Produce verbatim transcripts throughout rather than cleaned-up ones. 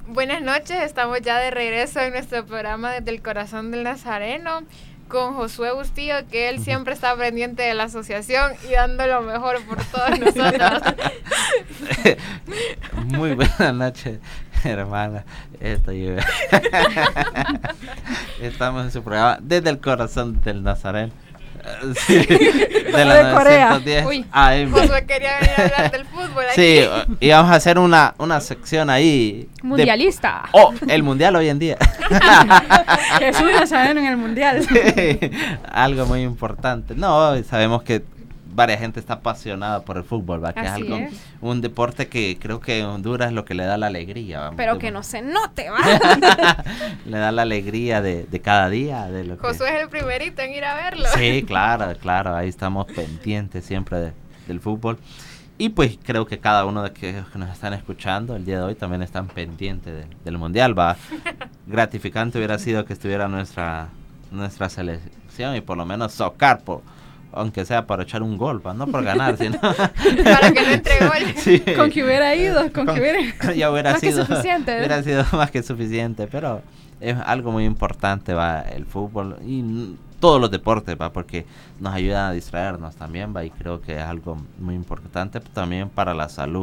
Buenas noches, estamos ya de regreso en nuestro programa Desde el Corazón del Nazareno con Josué Bustillo, que él siempre está pendiente de la asociación y dando lo mejor por todos nosotros. Muy buenas noches, hermana. Estoy... Estamos en su programa Desde el Corazón del Nazareno. Sí, de la de Corea. novecientos diez A M. Josué quería venir a hablar del fútbol aquí. Sí, y vamos a hacer una, una sección ahí. Mundialista. De, oh, el mundial hoy en día. Jesús Nazareno en el mundial. Sí, algo muy importante. No, sabemos que varias gente está apasionada por el fútbol, ¿va? Que Así es algo, es. un deporte que creo que en Honduras es lo que le da la alegría. ¿Va? Pero de, que no se note, ¿va? le da la alegría de, de cada día. De lo que... Josué es el primerito en ir a verlo. Sí, claro, claro, ahí estamos pendientes siempre de, del fútbol. Y pues creo que cada uno de aquellos que nos están escuchando el día de hoy también están pendientes de, del mundial, ¿va? Gratificante hubiera sido que estuviera nuestra, nuestra selección y por lo menos socar por... aunque sea para echar un gol, ¿va? No por ganar, sino para que no entre gol. Sí. Con que hubiera ido, con, con que hubiera, ya hubiera más sido que suficiente. Hubiera sido más que suficiente, pero es algo muy importante, va, el fútbol y n- todos los deportes, va, porque nos ayudan a distraernos también, va, y creo que es algo muy importante también para la salud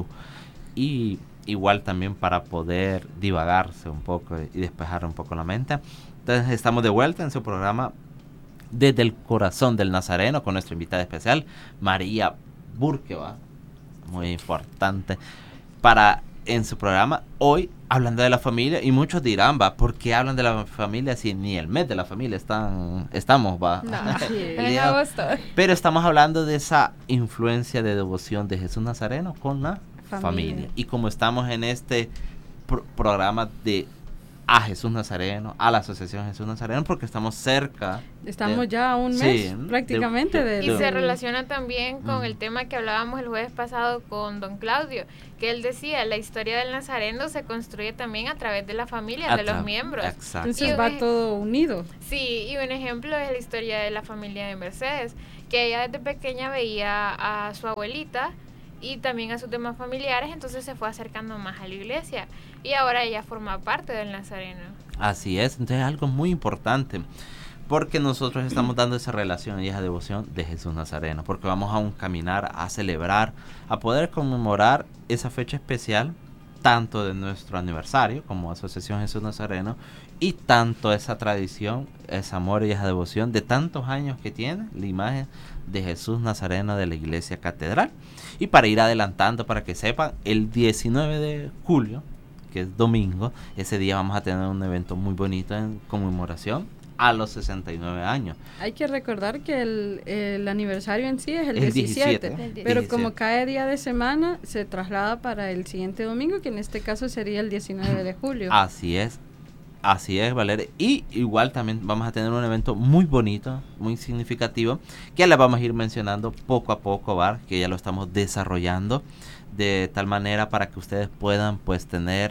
y igual también para poder divagarse un poco y despejar un poco la mente. Entonces estamos de vuelta en su programa Desde el Corazón del Nazareno con nuestra invitada especial María Burke, ¿va? Muy importante para en su programa hoy hablando de la familia y muchos dirán, va, ¿por qué hablan de la familia si ni el mes de la familia están estamos, va? No, sí, en agosto. Pero estamos hablando de esa influencia de devoción de Jesús Nazareno con la familia, familia. y como estamos en este pro- programa de a Jesús Nazareno, a la Asociación Jesús Nazareno, porque estamos cerca. Estamos de, ya a un mes sí, prácticamente de, de, Y de, se relaciona también con Mm. el tema que hablábamos el jueves pasado con don Claudio, que él decía, la historia del Nazareno se construye también a través de la familia, de los miembros. Exacto. Entonces Y va un- todo unido. Sí, y un ejemplo es la historia de la familia de Mercedes, que ella desde pequeña veía a su abuelita y también a sus demás familiares, entonces se fue acercando más a la iglesia y ahora ella forma parte del Nazareno. Así es, entonces es algo muy importante, porque nosotros estamos dando esa relación y esa devoción de Jesús Nazareno, porque vamos a un caminar, a celebrar, a poder conmemorar esa fecha especial, tanto de nuestro aniversario como Asociación Jesús Nazareno, y tanto esa tradición, ese amor y esa devoción de tantos años que tiene la imagen de Jesús Nazareno de la Iglesia Catedral. Y para ir adelantando, para que sepan, el diecinueve de julio, que es domingo, ese día vamos a tener un evento muy bonito en conmemoración a los sesenta y nueve años. Hay que recordar que el, el aniversario en sí es el, El diecisiete, diecisiete, pero diecisiete. como cae día de semana, se traslada para el siguiente domingo, que en este caso sería el diecinueve de julio. Así es, así es, Valeria. Y igual también vamos a tener un evento muy bonito, muy significativo, que ya le vamos a ir mencionando poco a poco, ¿va? Que ya lo estamos desarrollando de tal manera para que ustedes puedan pues tener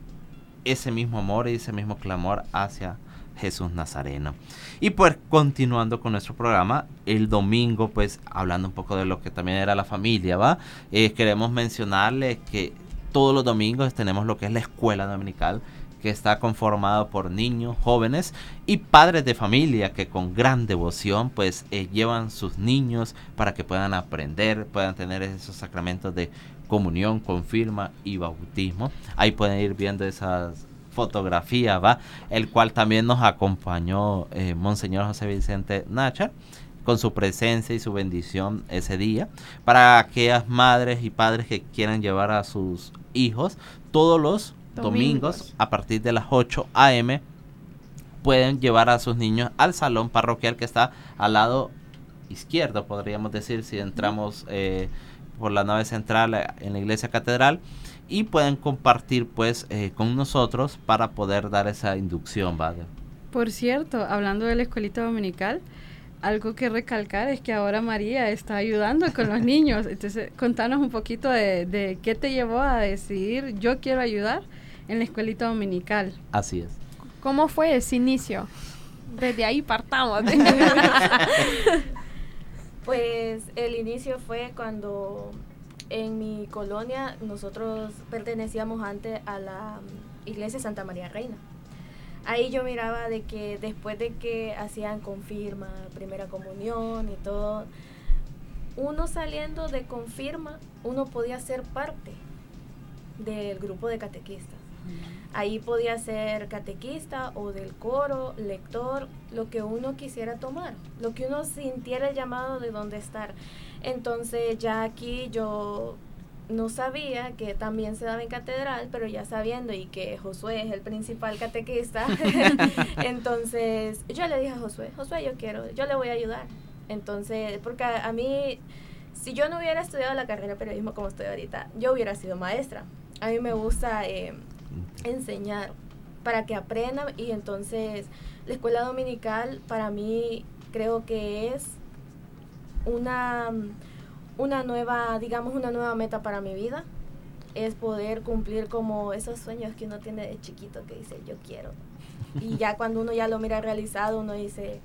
ese mismo amor y ese mismo clamor hacia Jesús Nazareno. Y pues continuando con nuestro programa, el domingo pues hablando un poco de lo que también era la familia, ¿va? Eh, queremos mencionarles que todos los domingos tenemos lo que es la escuela dominical, que está conformado por niños, jóvenes y padres de familia que con gran devoción pues eh, llevan sus niños para que puedan aprender, puedan tener esos sacramentos de comunión, confirma y bautismo. Ahí pueden ir viendo esas fotografías, ¿va? El cual también nos acompañó eh, Monseñor José Vicente Nacha con su presencia y su bendición ese día, para aquellas madres y padres que quieran llevar a sus hijos todos los domingos, domingos a partir de las ocho a eme pueden llevar a sus niños al salón parroquial que está al lado izquierdo, podríamos decir, si entramos eh, por la nave central eh, en la iglesia catedral, y pueden compartir pues eh, con nosotros para poder dar esa inducción, ¿vale? Por cierto, hablando de la escuelita dominical, algo que recalcar es que ahora María está ayudando con los niños. Entonces, contanos un poquito de, de qué te llevó a decidir, yo quiero ayudar en la escuelita dominical. Así es. ¿Cómo fue ese inicio? Desde ahí partamos. Pues el inicio fue cuando en mi colonia nosotros pertenecíamos antes a la Iglesia Santa María Reina. Ahí yo miraba de que después de que hacían confirma, primera comunión y todo, uno saliendo de confirma, uno podía ser parte del grupo de catequistas. Ahí podía ser catequista o del coro, lector, lo que uno quisiera tomar, lo que uno sintiera el llamado de dónde estar. Entonces ya aquí yo no sabía que también se daba en catedral, pero ya sabiendo y que Josué es el principal catequista, entonces yo le dije a Josué, Josué yo quiero, yo le voy a ayudar. Entonces, porque a, a mí, si yo no hubiera estudiado la carrera de periodismo como estoy ahorita, yo hubiera sido maestra. A mí me gusta eh, enseñar para que aprendan, y entonces la escuela dominical para mí creo que es una, una nueva, digamos una nueva meta para mi vida, es poder cumplir como esos sueños que uno tiene de chiquito que dice yo quiero, y ya cuando uno ya lo mira realizado uno dice,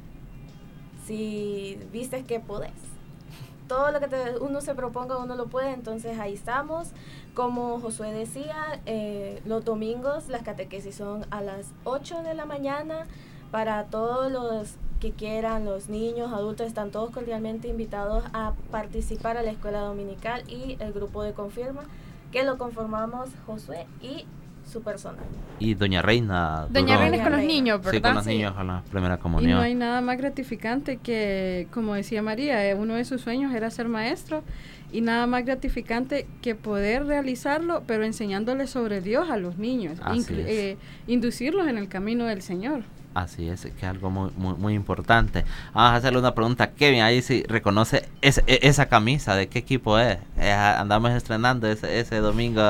si viste que podés, todo lo que te, uno se proponga uno lo puede. Entonces ahí estamos. Como Josué decía, eh, los domingos las catequesis son a las ocho de la mañana. Para todos los que quieran, los niños, adultos, están todos cordialmente invitados a participar a la escuela dominical y el grupo de confirma, que lo conformamos Josué y su persona. Y Doña Reina. Doña duró- Reina es con los Reina. niños, ¿verdad? Sí, con los Sí. niños a la primera Y comunión. no hay nada más gratificante que, como decía María, eh, uno de sus sueños era ser maestro, y nada más gratificante que poder realizarlo, pero enseñándoles sobre Dios a los niños, Así inclu- es. eh, inducirlos en el camino del Señor. Así es, que es algo muy, muy, muy importante. Vamos a hacerle una pregunta a Kevin, ahí si reconoce ese- e- esa camisa, ¿de qué equipo es? Eh, andamos estrenando ese, ese domingo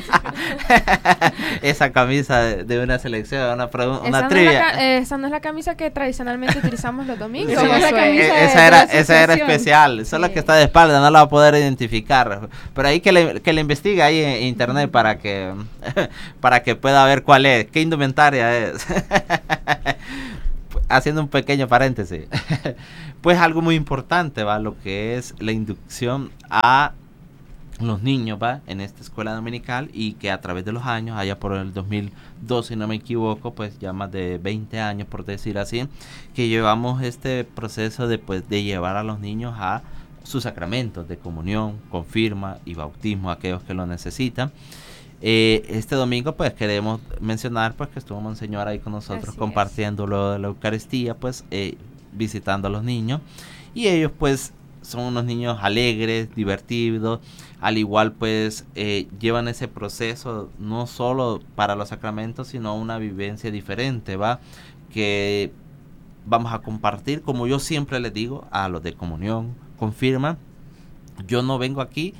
esa camisa de, de una selección, una, pregun- Esa, una no es trivia. la, ca- eh, esa no es la camisa que tradicionalmente utilizamos los domingos. Sí, Como la Josué. camisa eh, de- esa de era, la esa era asociación. especial, solo Sí. que está de espalda, no la va a poder identificar. Pero ahí que le, que le investigue ahí en internet para que para que pueda ver cuál es, qué indumentaria es. Haciendo un pequeño paréntesis. Pues algo muy importante, va, lo que es la inducción a los niños, va, en esta escuela dominical, y que a través de los años, allá por el dos mil dos, si no me equivoco, pues ya más de veinte años, por decir así, que llevamos este proceso de, pues, de llevar a los niños a sus sacramentos de comunión, confirma y bautismo, aquellos que lo necesitan. Eh, este domingo pues queremos mencionar pues que estuvo Monseñor ahí con nosotros Así compartiendo lo de la Eucaristía, pues eh, visitando a los niños, y ellos pues son unos niños alegres, divertidos, al igual pues eh, llevan ese proceso no solo para los sacramentos, sino una vivencia diferente, va, que vamos a compartir, como yo siempre les digo a los de comunión, confirma, yo no vengo aquí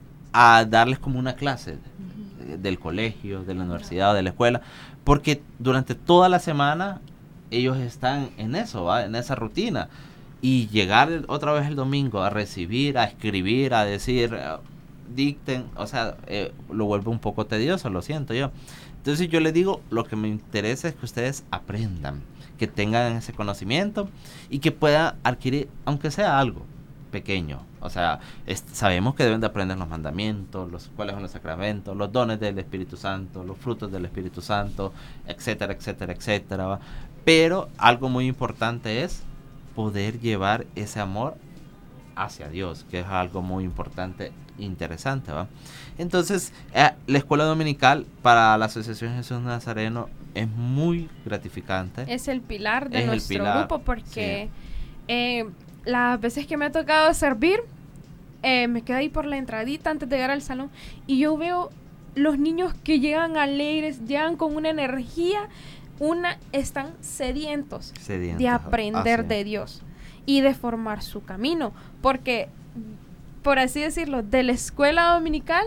a darles como una clase del colegio, de la universidad o de la escuela, porque durante toda la semana ellos están en eso, ¿va? En esa rutina, y llegar el- otra vez el domingo a recibir, a escribir, a decir, eh, dicten, o sea, eh, lo vuelve un poco tedioso, lo siento yo. Entonces yo les digo, lo que me interesa es que ustedes aprendan, que tengan ese conocimiento y que puedan adquirir, aunque sea algo pequeño. O sea, es- sabemos que deben de aprender los mandamientos, los cuáles son los sacramentos, los dones del Espíritu Santo, los frutos del Espíritu Santo, etcétera, etcétera, etcétera, ¿va? Pero algo muy importante es poder llevar ese amor hacia Dios, que es algo muy importante, interesante, ¿va? Entonces, eh, la escuela dominical para la Asociación Jesús Nazareno es muy gratificante. Es el pilar de Es el nuestro pilar, grupo porque eh, las veces que me ha tocado servir, eh, me quedo ahí por la entradita antes de llegar al salón y yo veo los niños que llegan alegres, llegan con una energía, una están sedientos Sedientos, de aprender así de es. Dios y de formar su camino, porque, por así decirlo, de la escuela dominical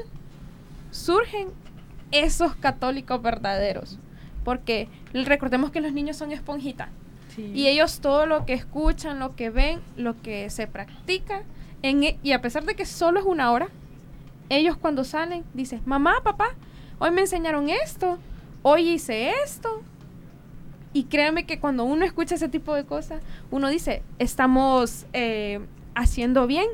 surgen esos católicos verdaderos, porque recordemos que los niños son esponjitas y ellos todo lo que escuchan, lo que ven, lo que se practica, en e- y a pesar de que solo es una hora, ellos cuando salen dicen, mamá, papá, hoy me enseñaron esto, hoy hice esto. Y créanme que cuando uno escucha ese tipo de cosas, uno dice, estamos eh, haciendo bien.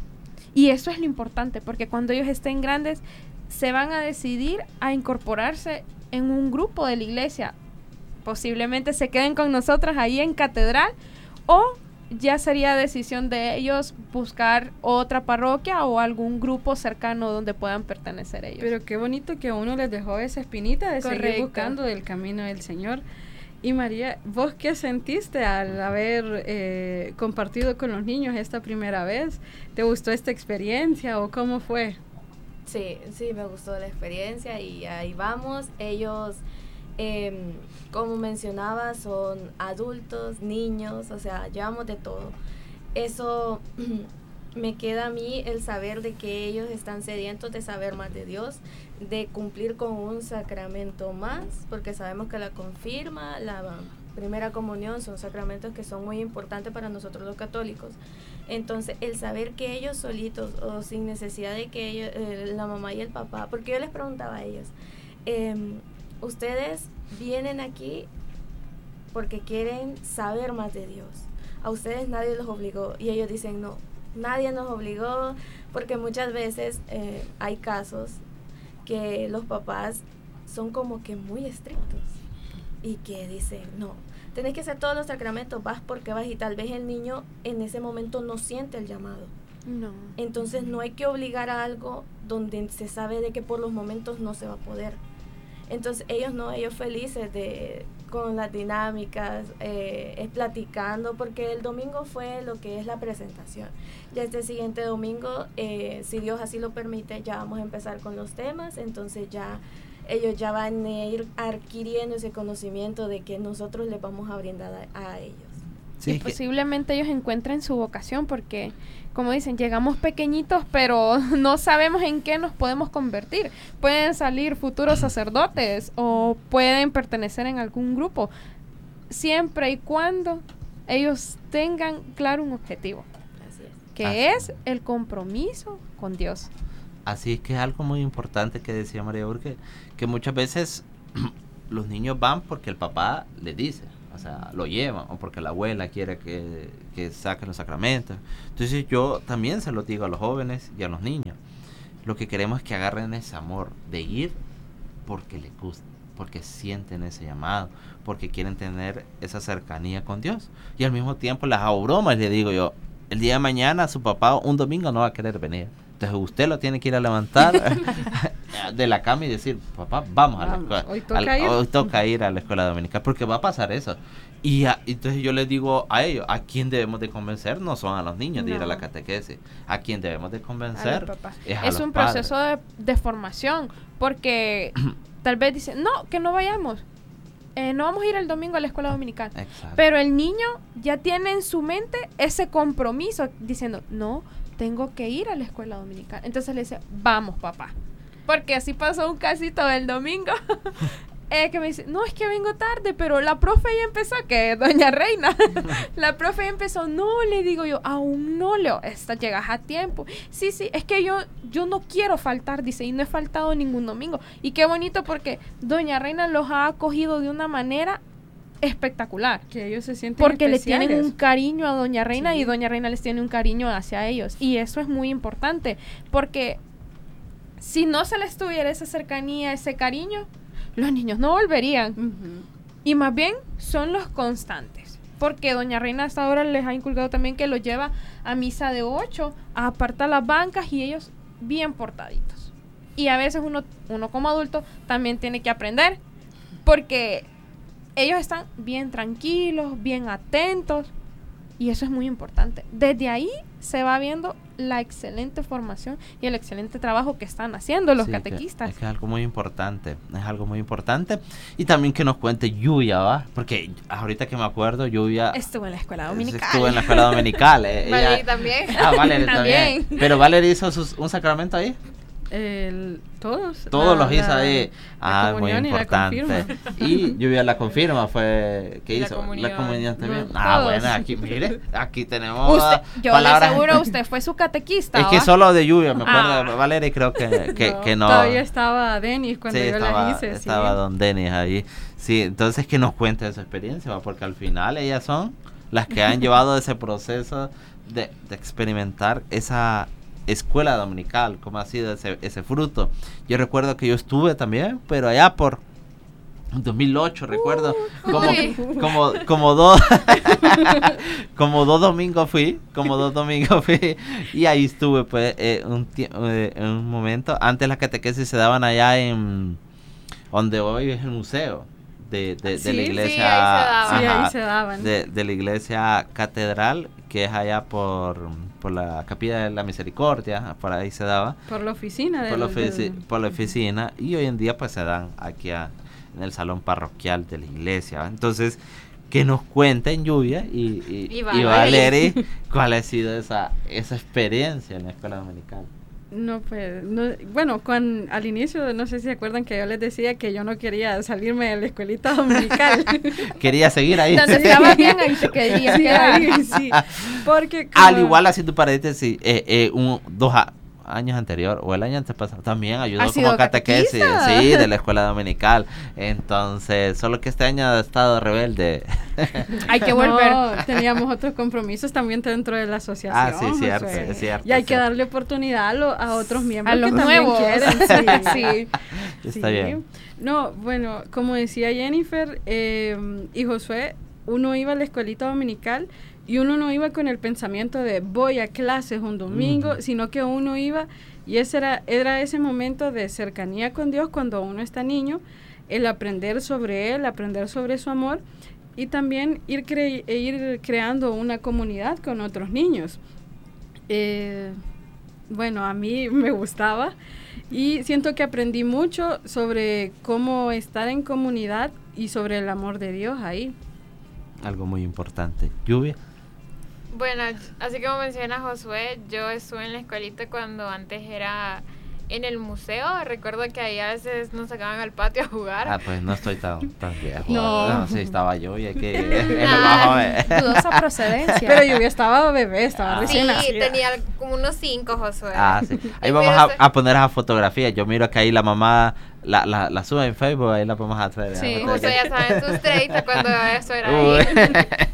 Y eso es lo importante, porque cuando ellos estén grandes, se van a decidir a incorporarse en un grupo de la iglesia. Posiblemente se queden con nosotras ahí en catedral, o ya sería decisión de ellos buscar otra parroquia o algún grupo cercano donde puedan pertenecer ellos. Pero qué bonito que a uno les dejó esa espinita de Correcto. seguir buscando del camino del Señor. Y María, ¿vos qué sentiste al haber eh, compartido con los niños esta primera vez? ¿Te gustó esta experiencia o cómo fue? Sí, sí, me gustó la experiencia y ahí vamos. Ellos, eh, como mencionaba, son adultos, niños, o sea, llevamos de todo. Eso me queda a mí el saber de que ellos están sedientos de saber más de Dios, de cumplir con un sacramento más, porque sabemos que la confirma, la primera comunión son sacramentos que son muy importantes para nosotros los católicos. Entonces, el saber que ellos solitos o sin necesidad de que ellos, eh, la mamá y el papá, porque yo les preguntaba a ellos, eh, ustedes vienen aquí porque quieren saber más de Dios, a ustedes nadie los obligó, y ellos dicen no, nadie nos obligó, porque muchas veces eh, hay casos que los papás son como que muy estrictos y que dicen no, tenés que hacer todos los sacramentos, vas porque vas, y tal vez el niño en ese momento no siente el llamado. No. Entonces no hay que obligar a algo donde se sabe de que por los momentos no se va a poder. Entonces ellos no, ellos felices de con las dinámicas, eh, es platicando, porque el domingo fue lo que es la presentación. Ya este siguiente domingo, eh, si Dios así lo permite, ya vamos a empezar con los temas, entonces ya ellos ya van a ir adquiriendo ese conocimiento de que nosotros les vamos a brindar a, a ellos. Sí, y que- posiblemente ellos encuentren su vocación, porque como dicen, llegamos pequeñitos, pero no sabemos en qué nos podemos convertir. Pueden salir futuros sacerdotes o pueden pertenecer en algún grupo, siempre y cuando ellos tengan claro un objetivo, Así es. que Así. es el compromiso con Dios. Así es que es algo muy importante que decía María Urque, que muchas veces los niños van porque el papá les dice, o sea, lo llevan, o porque la abuela quiere que, que saquen los sacramentos. Entonces yo también se lo digo a los jóvenes y a los niños. Lo que queremos es que agarren ese amor de ir porque les gusta, porque sienten ese llamado, porque quieren tener esa cercanía con Dios. Y al mismo tiempo las hago bromas, le digo yo, el día de mañana su papá un domingo no va a querer venir. Entonces usted lo tiene que ir a levantar de la cama y decir, papá, vamos a la Vamos, escuela. hoy toca Al- ir. hoy toca ir a la escuela dominical, porque va a pasar eso. Y a- entonces yo les digo a ellos, ¿a quién debemos de convencer? No son a los niños de ir a la No. catequesis. ¿A quién debemos de A convencer? los papás. Es, a Es los un padres. proceso de, de formación, porque tal vez dicen, no, que no vayamos, eh, no vamos a ir el domingo a la escuela dominical. Exacto. Pero el niño ya tiene en su mente ese compromiso, diciendo, no, tengo que ir a la escuela dominical. Entonces le dice, vamos, papá. Porque así pasó un casito del domingo. eh, que me dice, no, es que vengo tarde, pero la profe ya empezó, que doña Reina, la profe ya empezó, no, le digo yo, aún no, Leo, esta llegas a tiempo. Sí, sí, es que yo, yo no quiero faltar, dice, y no he faltado ningún domingo. Y qué bonito porque doña Reina los ha acogido de una manera espectacular. Que ellos se sienten Porque le especiales. tienen un cariño a Doña Reina Sí. y Doña Reina les tiene un cariño hacia ellos. Y eso es muy importante, porque si no se les tuviera esa cercanía, ese cariño, los niños no volverían. Ujú. Y más bien son los constantes. Porque Doña Reina hasta ahora les ha inculcado también que los lleva a misa de ocho, a apartar las bancas y ellos bien portaditos. Y a veces uno, uno como adulto también tiene que aprender, porque ellos están bien tranquilos, bien atentos, y eso es muy importante. Desde ahí se va viendo la excelente formación y el excelente trabajo que están haciendo los Sí, que- catequistas. es que es algo muy importante, es algo muy importante. Y también que nos cuente Lluvia, ¿va? Porque ahorita que me acuerdo, Lluvia Estuvo en la escuela dominical. estuvo en la escuela dominical. eh, ella- Valerie también. Ah, Valerie también. También. Pero Valerie hizo sus- un sacramento ahí. El, todos. Todos La- los hizo la- ahí. la Ah, muy comunión y la importante. confirma. Y Lluvia la confirma, fue que La hizo comunión. la comunión también. No, Ah, todos. bueno, aquí, mire, aquí tenemos Usted, yo le palabras. aseguro, usted fue su catequista. Es que ¿va? solo de Lluvia, me acuerdo. Ah. Valeria creo que, que no. Que no. Todavía estaba Denis cuando Sí, yo estaba, la hice. sí. estaba Don Denis ahí. Sí, entonces que nos cuente esa experiencia, ¿va? Porque al final ellas son las que han llevado ese proceso de, de experimentar esa escuela dominical, cómo ha sido ese, ese fruto. Yo recuerdo que yo estuve también, pero allá por dos mil ocho recuerdo, Uh, como, uy. como, como dos, como dos domingos fui, como dos domingos fui, y ahí estuve pues eh, un, tie- eh, en un momento, antes las catequesis se daban allá en, donde hoy es el museo de, de, de Sí, la sí, iglesia, ahí se daban. Sí, ajá, ahí se daban. de, de la iglesia catedral, que es allá por, por la capilla de la misericordia, por ahí se daba, Por la oficina. por la, del- ofici- del- por la oficina, y hoy en día pues se dan aquí a- en el salón parroquial de la iglesia, ¿va? Entonces que nos cuenten Lluvia y, y, Y y Valerie. Valerie cuál ha sido esa, esa experiencia en la escuela dominical. No, pues, no, bueno, cuan- al inicio, no sé si se acuerdan que yo les decía que yo no quería salirme de la escuelita dominical. Quería seguir ahí. Donde estabas bien, ahí te querías Sí, quedar. ahí, sí. Porque como- Al igual, haciendo paréntesis, eh, eh, un, dos a- años anterior o el año antepasado también ayudó ¿Has sido como catequesis, catequista? sí, de la escuela dominical. Entonces, solo que este año ha estado rebelde. Hay que No, volver. teníamos otros compromisos también dentro de la asociación. Ah, sí, cierto, Josué. es cierto. Y hay es que cierto. darle oportunidad a, lo- a otros miembros A los que también nuevos. quieren. Sí. Sí. Está Sí. bien. No, bueno, como decía Jennifer eh, y Josué, uno iba a la escuelita dominical y uno no iba con el pensamiento de voy a clases un domingo, Ujú. sino que uno iba y ese era, era ese momento de cercanía con Dios cuando uno está niño, el aprender sobre Él, aprender sobre su amor y también ir, cre- e ir creando una comunidad con otros niños. Eh, bueno, a mí me gustaba y siento que aprendí mucho sobre cómo estar en comunidad y sobre el amor de Dios ahí. Algo muy importante. Lluvia. Bueno, así como menciona Josué, yo estuve en la escuelita cuando antes era en el museo. Recuerdo que ahí a veces nos sacaban al patio a jugar. Ah, pues no estoy tan, tan viejo. No. Sí, estaba yo y hay que... es lo más joven. Dudosa procedencia. Pero yo ya estaba bebé, estaba Ah. recién Sí, nacida. tenía como unos cinco, Josué. Ah, sí. Ahí Y vamos pero a, se- a poner esa fotografía. Yo miro que ahí la mamá la, la, la sube en Facebook, ahí la podemos hacer. Sí. la Josué ya saben sus treinta cuando eso era Uy. ahí.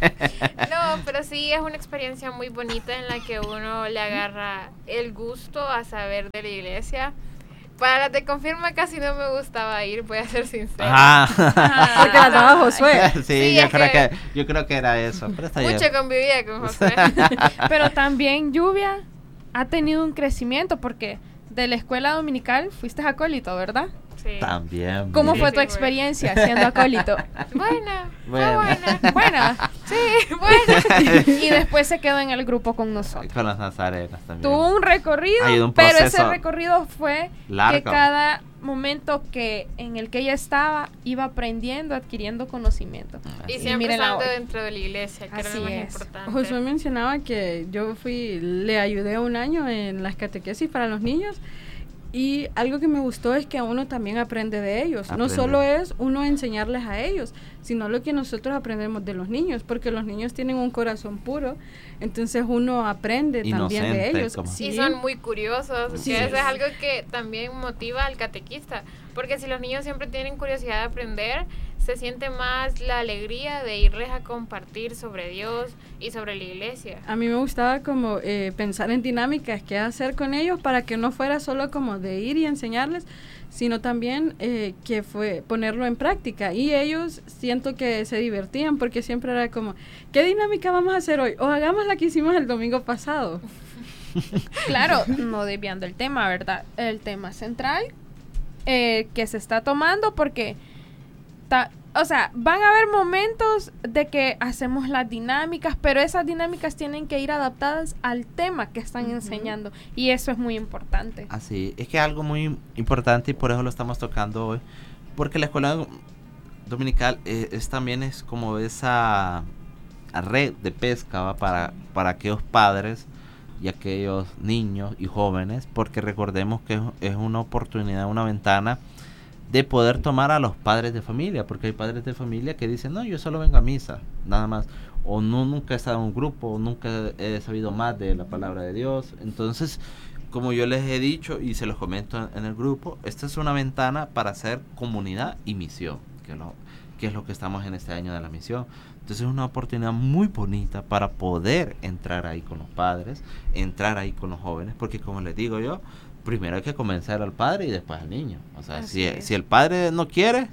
No, pero sí es una experiencia muy bonita en la que uno le agarra el gusto a saber de la iglesia. Para las de confirma casi no me gustaba ir, voy a ser sincera. Ah. Porque la daba Josué. sí, Sí, yo es creo que- que yo creo que era eso. Pero está bien. Mucho convivía con Josué. Pero también Lluvia ha tenido un crecimiento porque de la escuela dominical fuiste acólito, ¿verdad? Sí. También. ¿Cómo Sí, fue sí, tu fue. experiencia siendo acólito? Buena, Bueno. fue buena. Buena. Sí, buena. Y después se quedó en el grupo con nosotros. Con las nazarenas también. Tuvo un recorrido, Ha ido un pero ese proceso recorrido fue largo. que cada momento que en el que ella estaba iba aprendiendo, adquiriendo conocimiento. Y Así. siempre mírenla estando hoy. dentro de la iglesia, que era Así lo más es. importante. Josué mencionaba que yo fui, le ayudé un año en las catequesis para los niños y algo que me gustó es que uno también aprende de ellos. No Aprende. solo es uno enseñarles a ellos, sino lo que nosotros aprendemos de los niños, porque los niños tienen un corazón puro, entonces uno aprende también de Inocente, ellos. como- Y son muy curiosos, Sí. que eso es algo que también motiva al catequista, porque si los niños siempre tienen curiosidad de aprender, se siente más la alegría de irles a compartir sobre Dios y sobre la iglesia. A mí me gustaba como eh, pensar en dinámicas, qué hacer con ellos para que no fuera solo como de ir y enseñarles, sino también eh, que fue ponerlo en práctica. Y ellos siento que se divertían porque siempre era como, ¿qué dinámica vamos a hacer hoy? O hagamos la que hicimos el domingo pasado. Claro, no desviando el tema, ¿verdad? El tema central eh, que se está tomando porque, ta- o sea, van a haber momentos de que hacemos las dinámicas, pero esas dinámicas tienen que ir adaptadas al tema que están Ujú. enseñando y eso es muy importante. Así, es que es algo muy importante y por eso lo estamos tocando hoy, porque la escuela dominical eh, es también es como esa red de pesca, ¿va? para para aquellos padres y aquellos niños y jóvenes, porque recordemos que es, es una oportunidad, una ventana de poder tomar a los padres de familia, porque hay padres de familia que dicen, no, yo solo vengo a misa, nada más, o no, nunca he estado en un grupo, o nunca he sabido más de la palabra de Dios. Entonces, como yo les he dicho y se los comento en, en el grupo, esta es una ventana para hacer comunidad y misión, que, lo, que es lo que estamos en este año de la misión. Entonces es una oportunidad muy bonita para poder entrar ahí con los padres, entrar ahí con los jóvenes, porque como les digo yo, primero hay que convencer al padre y después al niño. O sea, Así si, es. si el padre no quiere,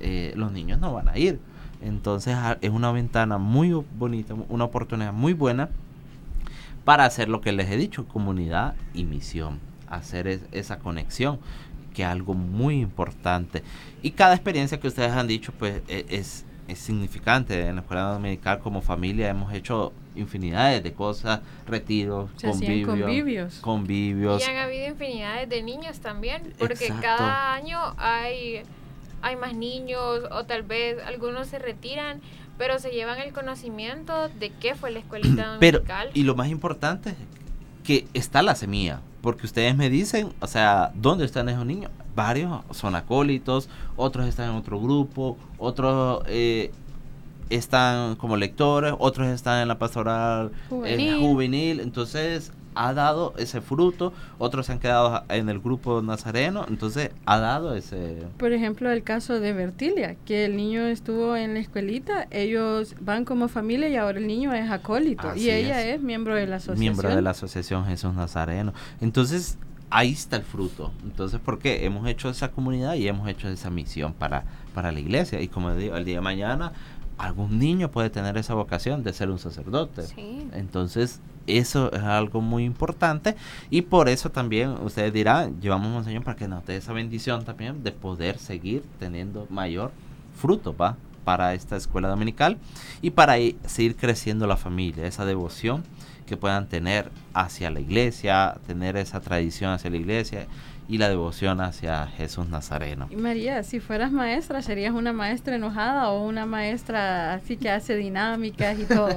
eh, los niños no van a ir. Entonces a- es una ventana muy o- bonita, una oportunidad muy buena para hacer lo que les he dicho, comunidad y misión, hacer es- esa conexión, que es algo muy importante. Y cada experiencia que ustedes han dicho, pues e- es, es significante. En la escuela dominical como familia hemos hecho infinidades de cosas, retiros, Se hacían convivios. convivios. Y han habido infinidades de niños también, porque Exacto. cada año hay, hay más niños o tal vez algunos se retiran, pero se llevan el conocimiento de qué fue la escuelita Pero, dominical. y lo más importante, que está la semilla, porque ustedes me dicen, o sea, ¿dónde están esos niños? Varios son acólitos, otros están en otro grupo, otros eh, están como lectores, otros están en la pastoral eh, Juvenil. juvenil, entonces ha dado ese fruto, otros se han quedado en el grupo nazareno, entonces ha dado ese... Por ejemplo, el caso de Bertilia, que el niño estuvo en la escuelita, ellos van como familia y ahora el niño es acólito Así y ella es. es miembro de la asociación. Miembro de la asociación Jesús Nazareno. Entonces, ahí está el fruto. Entonces, ¿por qué? Hemos hecho esa comunidad y hemos hecho esa misión para, para la iglesia. Y como digo, el día de mañana, algún niño puede tener esa vocación de ser un sacerdote. Sí. Entonces, eso es algo muy importante. Y por eso también, ustedes dirán, llevamos a Monseñor para que nos dé esa bendición también de poder seguir teniendo mayor fruto, ¿va? Para esta escuela dominical y para ir, seguir creciendo la familia, esa devoción que puedan tener hacia la iglesia, tener esa tradición hacia la iglesia y la devoción hacia Jesús Nazareno. Y María, si fueras maestra, ¿serías una maestra enojada o una maestra así que hace dinámicas y todo?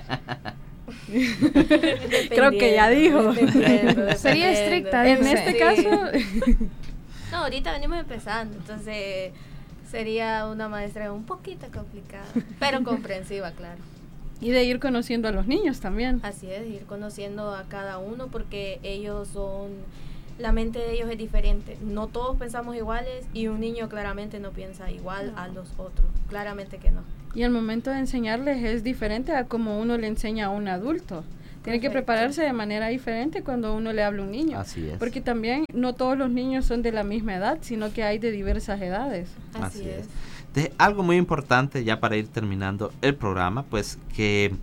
Creo que ya dijo. Dependiendo, Sería dependiendo. estricta, En dice. este Sí. caso, No, ahorita venimos empezando, entonces sería una maestra un poquito complicada, pero comprensiva, claro. y de ir conociendo a los niños también. Así es, ir conociendo a cada uno porque ellos son, la mente de ellos es diferente. No todos pensamos iguales y un niño claramente no piensa igual a los otros, claramente que no. Y el momento de enseñarles es diferente a como uno le enseña a un adulto. Tiene que Correcto. prepararse de manera diferente cuando uno le habla a un niño. Así es. Porque también no todos los niños son de la misma edad, sino que hay de diversas edades. Así, Así es. es. De algo muy importante ya para ir terminando el programa, pues que